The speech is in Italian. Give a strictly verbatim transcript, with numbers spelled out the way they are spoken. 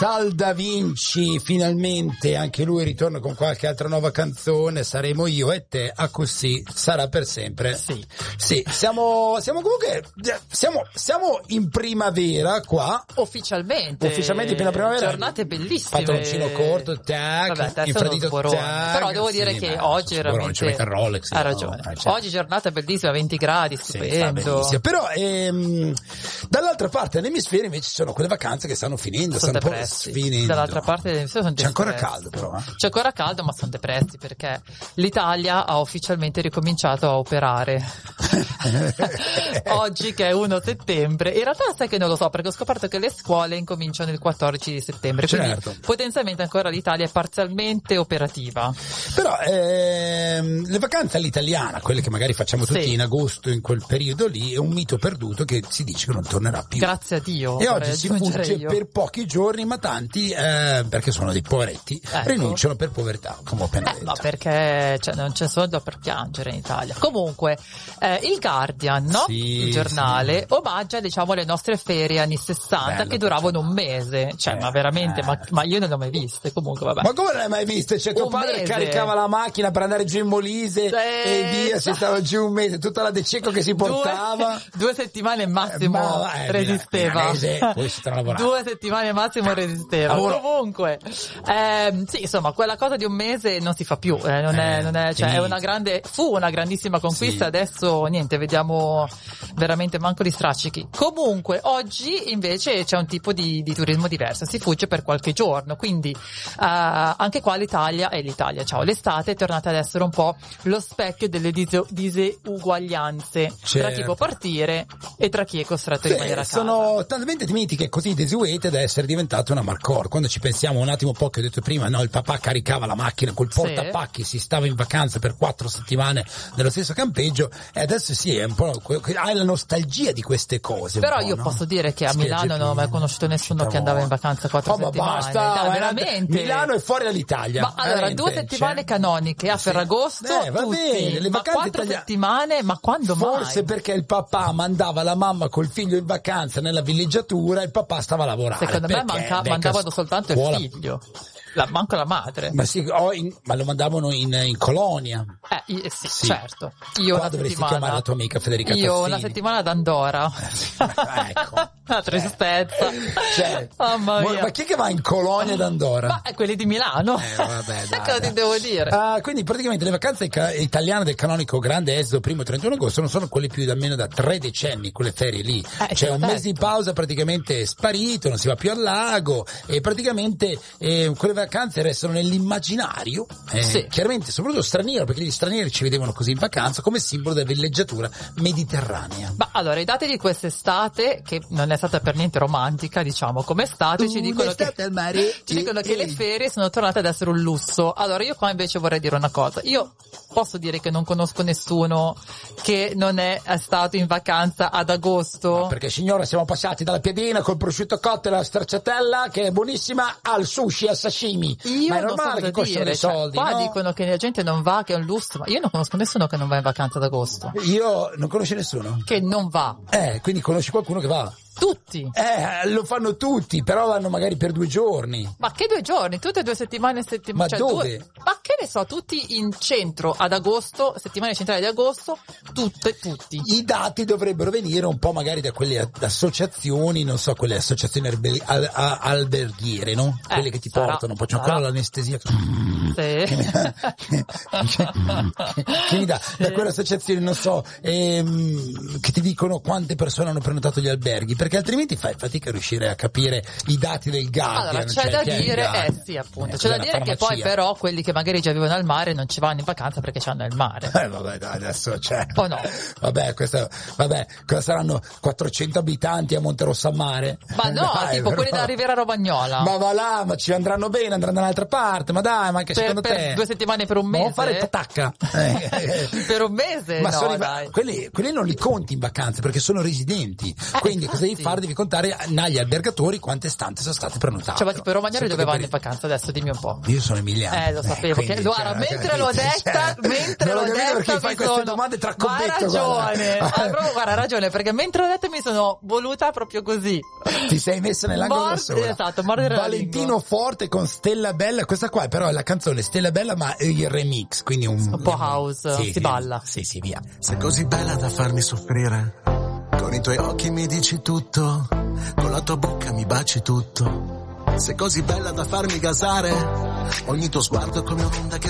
Tal Da Vinci, finalmente anche lui ritorna con qualche altra nuova canzone. Saremo io e te, a così sarà per sempre. Sì, sì, siamo, siamo comunque, siamo, siamo in primavera qua. Ufficialmente. Ufficialmente in piena primavera. Giornate bellissime. Pantaloncino corto, tac, Vabbè, infradito, tac. Però devo dire sì, che beh, oggi veramente ci mette il Rolex. Ha ragione. No, cioè. Oggi giornata bellissima, venti gradi, stupendo. Sì, però ehm, dall'altra parte dell'emisfero invece ci sono quelle vacanze che stanno finendo, sono stanno depressi. finendo. Dall'altra parte dell'emisfero sono C'è ancora depressi. caldo però. Eh? C'è ancora caldo, ma sono depressi perché l'Italia ha ufficialmente ricominciato a operare. Oggi che è primo settembre. In realtà sai che non lo so, perché ho scoperto che le scuole incominciano il quattordici di settembre, quindi certo. Potenzialmente ancora l'Italia è parzialmente operativa. Però ehm, le vacanze all'italiana, quelle che magari facciamo tutti sì. in agosto, in quel periodo lì, è un mito perduto che si dice che non tornerà più. Grazie a Dio. E oggi si fugge io. per pochi giorni, ma tanti, eh, perché sono dei poveretti, ecco. rinunciano per povertà, come ho appena eh, detto. Ma perché cioè, non c'è soldo per piangere in Italia. Comunque, eh, il Guardian, no? Sì, il giornale, sì. omaggia diciamo le nostre ferie anni sessanta. Bello, che duravano un mese. Cioè, eh, ma veramente, eh. ma, ma io non le ho mai viste. Comunque, vabbè. Ma come non le hai mai viste? Cioè, tuo un padre mese. caricava la macchina per andare giù in Molise sì. e via, si stava giù un mese, tutta la De Cecco che si portava. Due, due settimane massimo eh, ma, eh, resisteva. Mese, due settimane massimo resisteva. Allora. Comunque, eh, sì, insomma, quella cosa di un mese non si fa più. Eh, non è, non è, cioè, è una grande, fu una grandissima conquista. Sì. Adesso niente, vediamo veramente manco gli strascichi. Comunque, oggi invece c'è un tipo di, di turismo diverso. Si fugge per qualche giorno, quindi uh, anche qua l'Italia e l'Italia, ciao, l'estate è tornata ad essere un po' lo specchio delle dise- diseguaglianze certo. tra chi può partire e tra chi è costretto a rimanere a casa. Sono talmente dimentiche così desuete da essere diventato una Marcor. Quando ci pensiamo un attimo, un po' che ho detto prima, no, il papà caricava la macchina col portapacchi, sì. si stava in vacanza per quattro settimane nello stesso campeggio, e adesso sì, è un po' hai la nostalgia di queste cose. Però io no? posso dire che a Milano non ho mai conosciuto nessuno che andava in vacanza quattro oh, settimane. Ma basta, Dai, veramente. Milano è fuori dall'Italia. Ma allora, veramente. due settimane cioè... canoniche a Ferragosto, eh, va tutti. bene, le ma vacanze quattro italiane... settimane, ma quando Forse mai? Forse perché il papà mandava la mamma col figlio in vacanza nella villeggiatura, il papà stava a lavorare. Secondo me manca, mandavano soltanto scuola. il figlio. La, manco la madre. Ma sì, oh, in, ma lo mandavano in, in colonia. Eh, io, sì, sì, certo. Io Qua una dovresti settimana, chiamare la tua amica Federica Io Tassini. una settimana ad Andorra. ecco. Una tristezza. Cioè, Mamma mia. Ma chi è che va in colonia ad Andorra? Ma è quelli di Milano. Eh, vabbè, dai, cosa ti devo dire? Uh, quindi praticamente le vacanze ca- italiane del canonico grande esodo primo e trentuno agosto non sono quelle più da almeno da tre decenni, quelle ferie lì. Eh, C'è un detto. mese di pausa praticamente sparito, non si va più al lago e praticamente eh, quelle vacanze restano nell'immaginario, eh, sì. chiaramente soprattutto straniero, perché gli stranieri ci vedevano così in vacanza come simbolo della villeggiatura mediterranea. Ma allora i dati di quest'estate, che non è stata per niente romantica diciamo come estate, ci dicono, che, al mare, ci dicono che le ferie sono tornate ad essere un lusso. Allora io qua invece vorrei dire una cosa, io posso dire che non conosco nessuno che non è stato in vacanza ad agosto. Ma perché signora siamo passati dalla piadina col prosciutto cotto e la stracciatella che è buonissima al sushi, al sashimi. Io ma è non normale so che costano dire, i soldi, cioè, qua no? dicono che la gente non va, che è un lusso, ma io non conosco nessuno che non va in vacanza ad agosto. Io non conosci nessuno? Che non va. Eh, quindi conosci qualcuno che va? Tutti. Eh, lo fanno tutti, però vanno magari per due giorni. Ma che due giorni? Tutte e due settimane, settimane. Ma cioè dove? Due... Ma che ne so, tutti in centro ad agosto, settimane centrali di agosto, tutte, tutti. I dati dovrebbero venire un po' magari da quelle associazioni, non so, quelle associazioni albe- al- a- alberghiere, no? Eh, quelle che ti sarà, portano, poi c'è sarà. ancora l'anestesia. Sì. Che mi dà, che, che, che mi dà sì. da quelle associazioni, non so, ehm, che ti dicono quante persone hanno prenotato gli alberghi, perché altrimenti fai fatica a riuscire a capire i dati del Guardian. Allora c'è cioè, da che dire, è eh sì appunto, eh, c'è da cos'è dire la che poi farmacia? però quelli che magari già vivono al mare non ci vanno in vacanza perché c'hanno il mare. Eh vabbè, dai, adesso c'è. O no? Vabbè, questo, vabbè, cosa saranno quattrocento abitanti a Monterossammare? Ma no, dai, tipo però. quelli della Riviera Romagnola. Ma va là, ma ci andranno bene, andranno da un'altra parte, ma dai, ma anche per, secondo per te? due settimane, per un Ma mese? non fare patacca. Per un mese? Ma no, sono i, dai. quelli, quelli non li conti in vacanze perché sono residenti. Eh, Quindi infatti. cosa devi fare? Devi contare negli albergatori quante stanze sono state prenotate. Cioè, ma tipo i romagnoli dove vanno in per... vacanza adesso? Dimmi un po'. Io sono emiliano. Eh, lo sapevo, eh, che guarda, cioè, mentre l'ho detta, cioè, mentre l'ho detta perché mi fai sono... queste domande tra combetto, ha ragione, guarda. ha proprio, guarda, ragione, perché mentre l'ho detta mi sono voluta proprio così. Ti sei messa nell'angolo Mord- da sola. Esatto, mordere la Valentino lingua. Forte con Stella Bella, questa qua però è la canzone Stella Bella ma il remix, quindi un, Un po' house, sì, si sì, balla. Sì, sì, via. Sei così bella da farmi soffrire, con i tuoi occhi mi dici tutto, con la tua bocca mi baci tutto. Sei così bella da farmi gasare, ogni tuo sguardo è come un'onda che